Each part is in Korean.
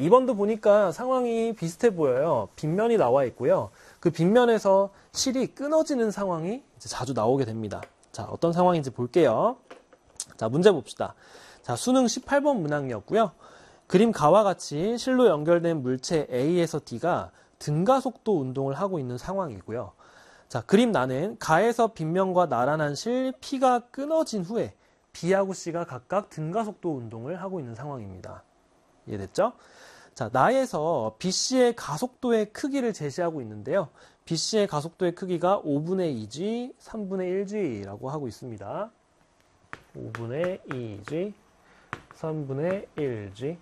2번도 보니까 상황이 비슷해 보여요. 빗면이 나와 있고요. 그 빗면에서 실이 끊어지는 상황이 이제 자주 나오게 됩니다. 자, 어떤 상황인지 볼게요. 자, 문제 봅시다. 자, 수능 18번 문항이었고요. 그림 가와 같이 실로 연결된 물체 A에서 D가 등가속도 운동을 하고 있는 상황이고요. 자, 그림 나는 가에서 빗면과 나란한 실 P가 끊어진 후에 B하고 C가 각각 등가속도 운동을 하고 있는 상황입니다. 이해됐죠? 자, 나에서 BC의 가속도의 크기를 제시하고 있는데요. BC의 가속도의 크기가 5분의 2G, 3분의 1G라고 하고 있습니다. 5분의 2G, 3분의 1G.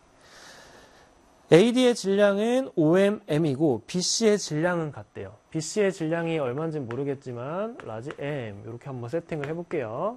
AD의 질량은 5mm이고 BC의 질량은 같대요. BC의 질량이 얼마인지 모르겠지만 라지 M 이렇게 한번 세팅을 해볼게요.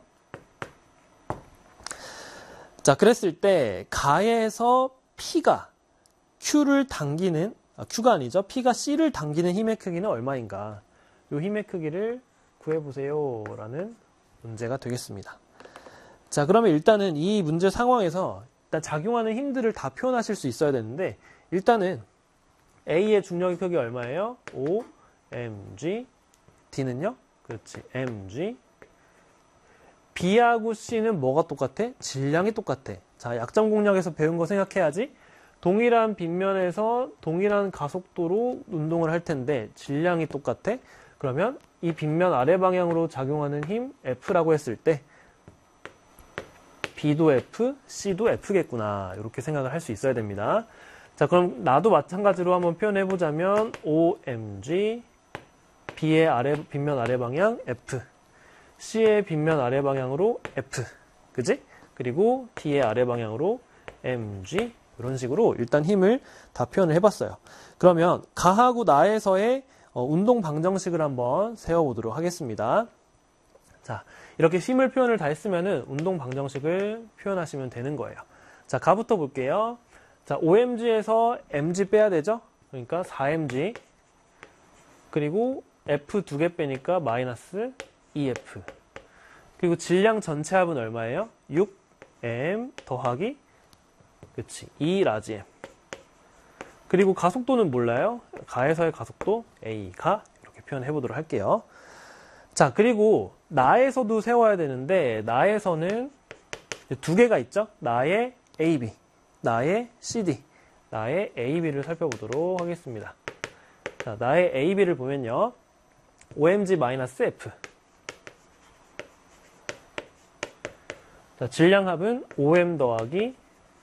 자, 그랬을 때 가에서 P가 Q를 당기는, Q가 아니죠. P가 C를 당기는 힘의 크기는 얼마인가? 이 힘의 크기를 구해보세요 라는 문제가 되겠습니다. 자, 그러면 일단은 이 문제 상황에서 일단 작용하는 힘들을 다 표현하실 수 있어야 되는데, 일단은 A의 중력의 크기 얼마예요? 5mg. D는요? 그렇지, mg. B하고 C는 뭐가 똑같아? 질량이 똑같아. 자, 약점 공략에서 배운 거 생각해야지. 동일한 빗면에서 동일한 가속도로 운동을 할 텐데 질량이 똑같아? 그러면 이 빗면 아래 방향으로 작용하는 힘 F라고 했을 때 B도 F, C도 F겠구나. 이렇게 생각을 할 수 있어야 됩니다. 자, 그럼 나도 마찬가지로 한번 표현해 보자면 5mg, B의 빗면 아래 방향 F, C의 빗면 아래 방향으로 F, 그지? 그리고 D의 아래 방향으로 mg, 이런 식으로 일단 힘을 다 표현을 해봤어요. 그러면 가하고 나에서의 운동 방정식을 한번 세워보도록 하겠습니다. 자, 이렇게 힘을 표현을 다 했으면은 운동 방정식을 표현하시면 되는 거예요. 자, 가부터 볼게요. 자, 5mg에서 mg 빼야 되죠? 그러니까 4mg. 그리고 F 2개 빼니까 마이너스 2F. 그리고 질량 전체 합은 얼마예요? 6m 더하기, 그치, 2 라지 m. 그리고 가속도는 몰라요? 가에서의 가속도 A가, 이렇게 표현해 보도록 할게요. 자, 그리고 나에서도 세워야 되는데, 나에서는 두 개가 있죠? 나의 AB, 나의 CD, 나의 AB를 살펴보도록 하겠습니다. 자, 나의 AB를 보면요. 5mg-F. 자, 질량합은 5m 더하기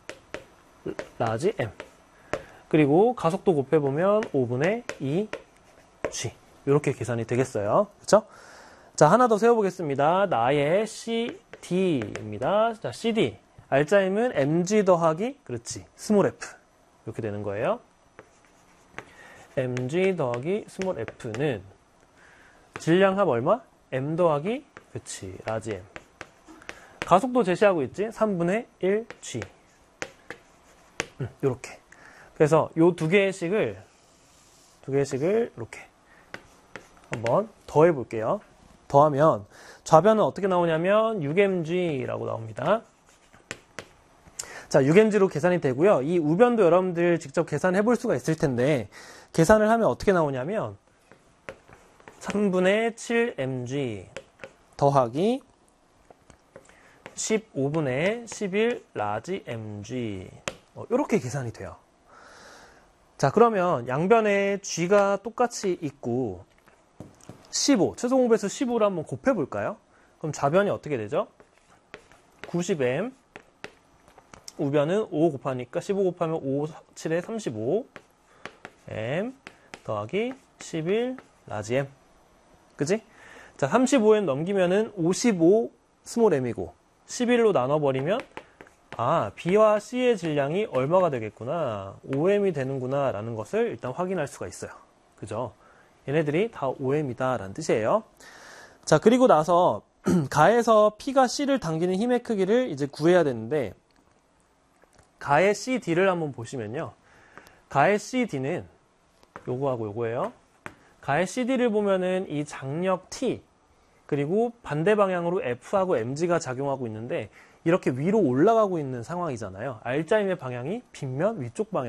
라지 m. 그리고 가속도 곱해보면 5분의 2g. 이렇게 계산이 되겠어요. 그렇죠? 자, 하나 더 세워보겠습니다. 나의 CD입니다. 자, CD. 알짜임은 mg 더하기, 그렇지, 스몰 f. 이렇게 되는 거예요. mg 더하기 스몰 f는 질량합 얼마? m 더하기, 그렇지, 라지 m. 가속도 제시하고 있지? 3분의 1g. 요렇게. 그래서 요 두 개의 식을 이렇게 한번 더해 볼게요. 더하면 좌변은 어떻게 나오냐면 6mg라고 나옵니다. 자, 6mg로 계산이 되고요. 이 우변도 여러분들 직접 계산해 볼 수가 있을 텐데, 계산을 하면 어떻게 나오냐면 3분의 7mg 더하기 15분의 11 라지 mg. 이렇게 계산이 돼요. 자, 그러면 양변에 g가 똑같이 있고 15, 최소 공배수 15를 한번 곱해볼까요? 그럼 좌변이 어떻게 되죠? 90m, 우변은 5 곱하니까 15 곱하면 5, 7에 35 m 더하기 11 라지 m. 그지? 자, 35m 넘기면은 55 스몰 m이고 11로 나눠버리면 B와 C의 질량이 얼마가 되겠구나, 5m이 되는구나 라는 것을 일단 확인할 수가 있어요. 그죠? 얘네들이 다 5m이다 라는 뜻이에요. 자, 그리고 나서 가에서 P가 C를 당기는 힘의 크기를 이제 구해야 되는데, 가의 CD를 한번 보시면요. 가의 CD는 요거하고 요거예요. 가의 CD를 보면은 이 장력 T, 그리고 반대 방향으로 F하고 mg가 작용하고 있는데 이렇게 위로 올라가고 있는 상황이잖아요. R자임의 방향이 빗면 위쪽 방향.